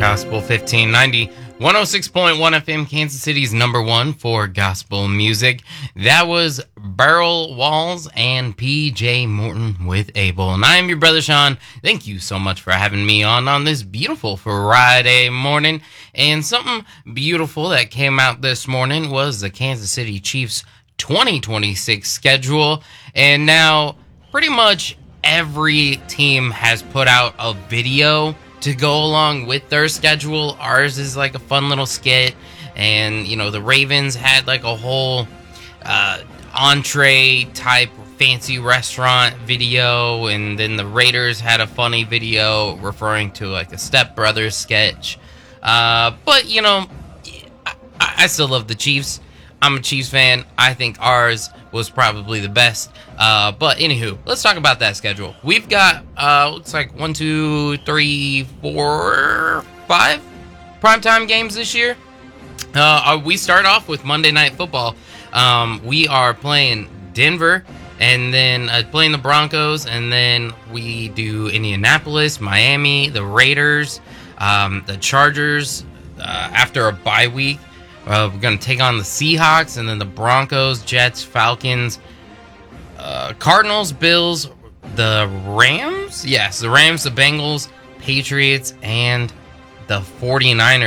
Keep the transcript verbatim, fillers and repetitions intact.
Gospel fifteen ninety, one oh six point one F M, Kansas City's number one for gospel music. That was Beryl Walls and P J Morton with Abel. And I am your brother Sean. Thank you so much for having me on on this beautiful Friday morning. And something beautiful that came out this morning was the Kansas City Chiefs twenty twenty-six schedule. And now pretty much every team has put out a video to go along with their schedule. Ours is like a fun little skit, and you know, the Ravens had like a whole uh, entree type fancy restaurant video, and then the Raiders had a funny video referring to like a Step Brothers sketch. Uh, but you know, I, I still love the Chiefs. I'm a Chiefs fan. I think ours was probably the best. Uh, but anywho, let's talk about that schedule. We've got, uh, looks like one, two, three, four, five primetime games this year. Uh, we start off with Monday Night Football. Um, we are playing Denver, and then uh, playing the Broncos, and then we do Indianapolis, Miami, the Raiders, um, the Chargers, uh, after a bye week. Uh, we're going to take on the Seahawks, and then the Broncos, Jets, Falcons, uh, Cardinals, Bills, the Rams? Yes, the Rams, the Bengals, Patriots, and the forty-niners.